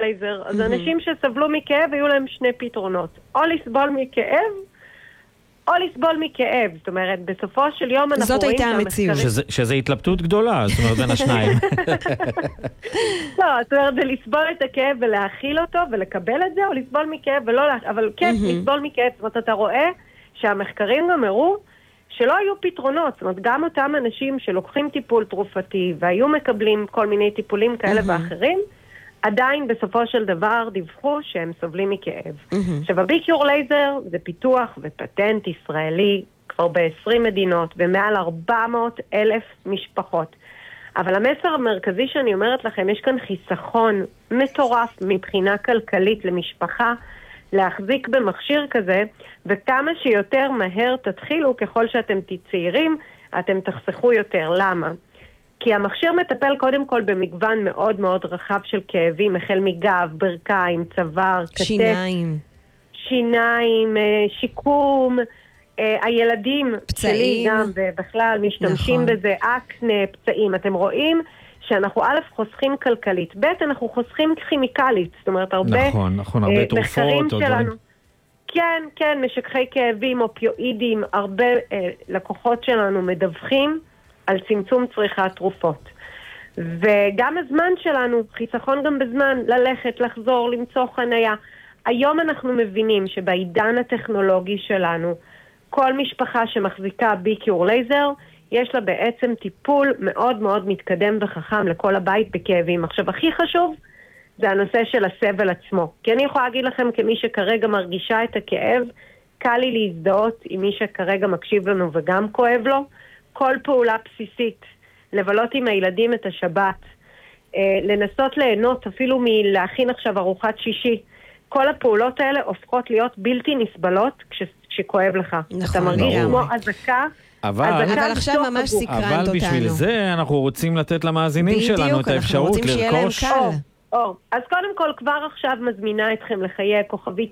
לייזר. אז אנשים שסבלו מכאב, היו להם שני פתרונות. או לסבול מכאב, או לסבול מכאב. זאת אומרת, בסופו של יום אנחנו רואים... זאת הייתה המציאות. שזה התלבטות גדולה, זאת אומרת, בין השניים. לא, זאת אומרת, זה לסבול את הכאב ולהכיל אותו ולקבל את זה, או לסבול מכאב ולא אבל כן, לסבול מכאב. זאת אומרת, אתה רואה שהמחקרים גם הראו שלא היו פתרונות. זאת אומרת, גם אותם אנשים שלוקחים טיפול תרופתי והיו מקבלים כל מיני טיפולים כאלה ואחרים, עדיין בסופו של דבר דיווחו שהם סובלים מכאב. עכשיו, הביקיור לייזר זה פיתוח ופטנט ישראלי כבר ב-20 מדינות ומעל 400,000 משפחות. אבל המסר המרכזי שאני אומרת לכם, יש כאן חיסכון מטורף מבחינה כלכלית למשפחה להחזיק במכשיר כזה, וכמה שיותר מהר תתחילו, ככל שאתם צעירים, אתם תחסכו יותר. למה? כי המכשיר מטפל קודם כל במגוון מאוד מאוד רחב של כאבים, החל מגב, ברכיים, צוואר, כתף, שיניים, שיקום, הילדים פצעים. שלי גם ובכלל משתמשים בזה, אקנה, פצעים. אתם רואים שאנחנו א' חוסכים כלכלית, ב' אנחנו חוסכים כימיקלית, זאת אומרת הרבה, נכון, הרבה תרופות או דברים. כן, משככי כאבים, אופיואידים, הרבה לקוחות שלנו מדווחים על צמצום צריכת תרופות. וגם הזמן שלנו, חיסכון גם בזמן, ללכת, לחזור, למצוא חנייה. היום אנחנו מבינים שבעידן הטכנולוגי שלנו, כל משפחה שמחזיקה ביקיור לייזר, יש לה בעצם טיפול מאוד מאוד מתקדם וחכם לכל הבית בכאבים. עכשיו, הכי חשוב זה הנושא של הסבל עצמו. כי אני יכולה להגיד לכם, כמי שכרגע מרגישה את הכאב, קל לי להזדהות עם מי שכרגע מקשיב לנו וגם כואב לו. כל פעולה בסיסית, לבלות עם הילדים את השבת, לנסות ליהנות אפילו מלהכין עכשיו ארוחת שישי, כל הפעולות האלה הופכות להיות בלתי נסבלות כשכואב לך. אתה מרגיש כמו הזקה. אבל עכשיו ממש סקרנת אותנו. אבל בשביל זה אנחנו רוצים לתת למאזינים שלנו את האפשרות לרכוש. אז קודם כל כבר עכשיו מזמינה אתכם לחיי כוכבית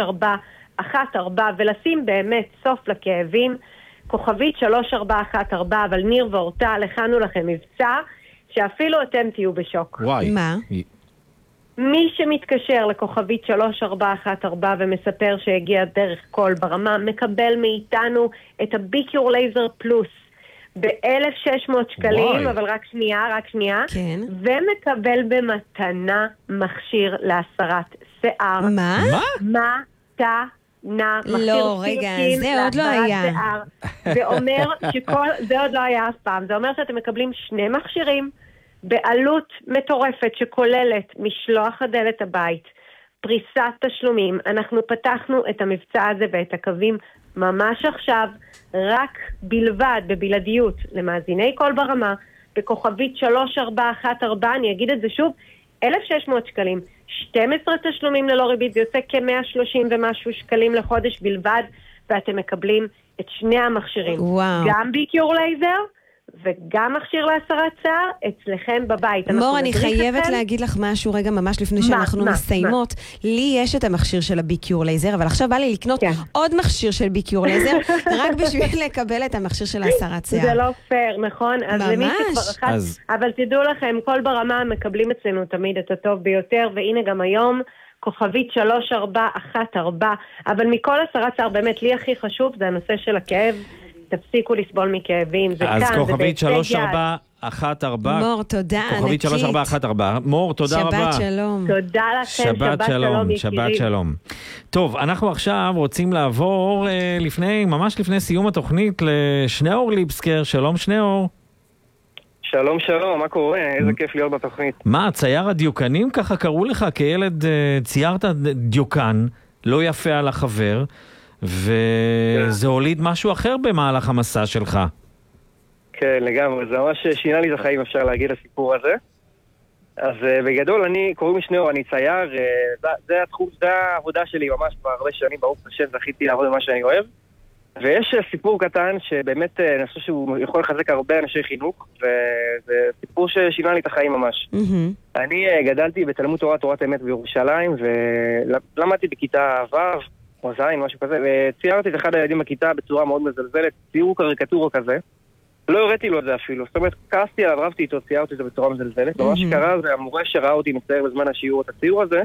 3414 ולשים באמת סוף לכאבים. כוכבית 3414, אבל ניר ואורטל, הכנו לכם מבצע שאפילו אתם תהיו בשוק. וואי. מה? מי שמתקשר לכוכבית 3414 ומספר שהגיע דרך קול ברמה, מקבל מאיתנו את הביקיור לייזר פלוס ב-1,600 שקלים, אבל רק שנייה, כן. ומקבל במתנה מכשיר להסרת שיער. מה? לא, רגע, זה עוד לא היה. זה אומר זה עוד לא היה אף פעם. זה אומר שאתם מקבלים 2 מכשירים בעלות מטורפת שכוללת משלוח הדלת הבית, פריסת תשלומים. אנחנו פתחנו את המבצע הזה ואת הקווים ממש עכשיו, רק בלבד, בבלעדיות, למאזיני קול ברמה, בכוכבית 3414, אני אגיד את זה שוב, 1,600 שקלים, 12 תשלומים ללא ריבית, זה יוצא כ-130 ומשהו שקלים לחודש בלבד, ואתם מקבלים את 2 המכשירים. וואו. גם ביקיור לייזר, וגם מכשיר להסרת שיער אצלכם בבית. מור, אני חייבת להגיד לך משהו רגע ממש לפני שאנחנו מסיימות. לי יש את המכשיר של הביקיור לייזר, אבל עכשיו בא לי לקנות עוד מכשיר של ביקיור לייזר, רק בשביל לקבל את המכשיר של להסרת שיער. זה לא פייר, נכון? ממש. אבל תדעו לכם, כל ברמה מקבלים אצלנו תמיד את הטוב ביותר, והנה גם היום כוכבית 3414, אבל מכל הסרת שיער באמת לי הכי חשוב זה הנושא של הכאב. תפסיקו לסבול מכאבים, זה כאן, אז כוכבית 3414. מור, תודה, ענקית. כוכבית 3414. מור, תודה רבה. שבת שלום. תודה לכם, שבת שלום, יקירים. שבת שלום. טוב, אנחנו עכשיו רוצים לעבור ממש לפני סיום התוכנית לשניאור ליבסקר. שלום שניאור. שלום, מה קורה? איזה כיף להיות בתוכנית. מה, צייר הדיוקנים ככה קראו לך? כילד ציירת דיוקן, לא יפה על החבר, וזה הוליד משהו אחר במהלך המסע שלך. כן, לגמרי, זה ממש שינה לי את החיים, אפשר להגיד הסיפור הזה. אז בגדול, קוראים לי שניאור, אני צייר, זה התחום, זה העבודה שלי ממש כבר הרבה שנים, ברוך השם, זכיתי לעבוד במה שאני אוהב. ויש סיפור קטן שבאמת אני חושב שהוא יכול לחזק הרבה אנשי חינוך, וזה סיפור ששינה לי את החיים ממש. אני גדלתי בתלמוד תורת אמת בירושלים, ולמדתי בכיתה ו' או ז', משהו כזה, וציירתי את אחד הילדים בכיתה בצורה מאוד מזלזלת, ציור קריקטורה כזה. לא הראיתי לו את זה אפילו, זאת אומרת, כעסתי עליו, רבתי איתו, ציירתי את זה בצורה מזלזלת, ומה שקרה זה המורה שראה אותי מצייר בזמן השיעור את הציור הזה,